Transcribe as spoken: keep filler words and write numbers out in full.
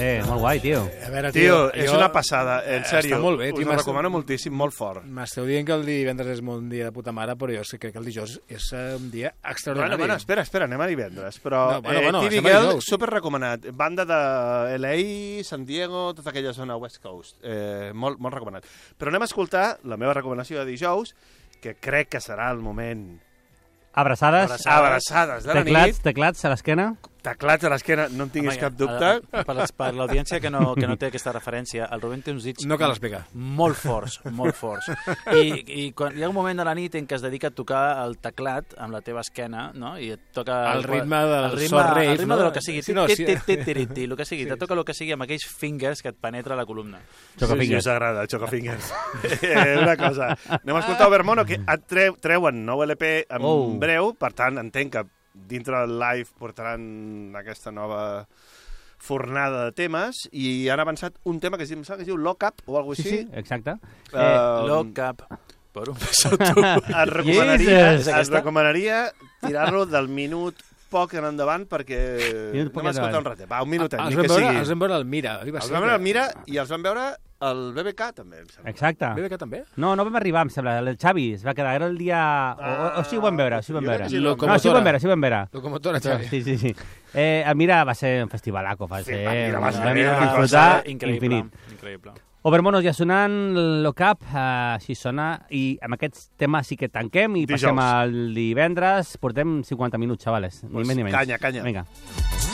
Eh, molt guai, tio. A veure, Tio, tio, és jo- una passada, en Està sèrio. molt bé, tio, us ho m'està- recomano moltíssim, molt fort. M'esteu dient que el divendres és un dia de puta mare, però jo sí que crec que el dijous és eh, un dia Bueno, extraordinari. bueno, espera, espera, anem a divendres. Però No, bueno, eh, bueno, T V estem a Girl, dijous. super recomanat. Banda de L A, San Diego, tota aquella zona West Coast. Eh, molt, molt recomanat. Però anem a escoltar la meva recomanació de dijous, que crec que serà el moment... Abraçades, Abraçades de la teclats, nit. teclats a l'esquena. Teclats a l'esquena, no en tinguis Home, cap a- dubte. a- Per, les- per l'audiència que, no, que no té aquesta referència, el Rubén té uns dits No cal explicar. molt forts, molt forts. I, i quan hi ha un moment de la nit en què es dedica a tocar el teclat amb la teva esquena, no? I et toca... Al ritme del el ritme, Sword Rave, el ritme no? de lo que sigui. Sí, no, Tit, sí. tit, tit, tit, tit, el que sigui. Te toca el que sigui amb aquells fingers que et penetra la columna. Sí, sí, us agrada, Chocofingers. eh, una cosa. Anem a escoltar Overmono, que et treu, treuen nou L P en Oh. breu, per tant, entenc que dintre del live portaran aquesta nova fornada de temes i han avançat un tema que es diu, em sembla que es diu Lock Up o alguna Sí, cosa sí, així. exacte. Eh, Eh, Lock up por un beso tu. et recomanaria, Jesus. et recomanaria tirar-lo del minut poc en endavant perquè Minut poc anem a escoltar un endavant. ratet. Va, un minutet, Els ni vam, que veure, sigui. els vam veure al Mira. Ahir va Els ser vam veure que- al Mira i els vam veure al B B K també, em sembla. Exacte. B B K també? No, no vam arribar, em sembla. El Xavi es va quedar, era el dia... O, o, o sí ho vam veure, sí ho vam Jo crec veure. que sí, No, locomotora. sí ho vam veure, sí ho vam veure. Locomotora, Xavi. Sí, sí, sí. Eh, el Mira va ser un festivalaco, va Sí, ser... el Mira va ser vam una disfrutar cosa increïble. infinit. Increïble. Overmonos ja sonant, Lock Up, uh, així sona, i amb aquests temes sí que tanquem i Dijous. passem al divendres. Portem cinquanta minuts, xavales, ni Pues més ni menys. canya, canya. Vinga.